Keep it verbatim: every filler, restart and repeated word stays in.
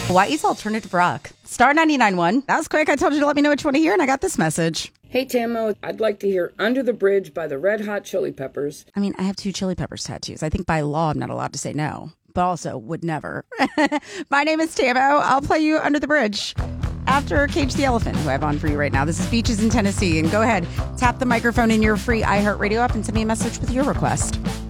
Hawaii's alternative rock. Star ninety-nine point one. That was quick. I told you to let me know what you want to hear, and I got this message. Hey, Tammo, I'd like to hear Under the Bridge by the Red Hot Chili Peppers. I mean, I have two Chili Peppers tattoos. I think by law I'm not allowed to say no, but also would never. My name is Tammo. I'll play you Under the Bridge after Cage the Elephant, who I have on for you right now. This is Beaches in Tennessee. And go ahead, tap the microphone in your free iHeartRadio app and send me a message with your request.